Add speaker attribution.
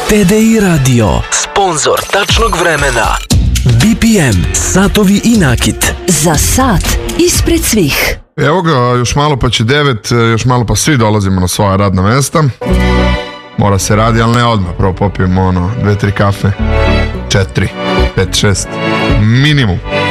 Speaker 1: TDI Radio, sponzor tačnog vremena. BPM, satovi i nakit.
Speaker 2: Za sat ispred svih.
Speaker 3: Evo ga, još malo pa će 9, još malo pa svi dolazimo na svoja radna mesta. Mora se radi, ali ne odmah. Prvo popijemo 2-3 kafe, 4, 5, 6 minimum.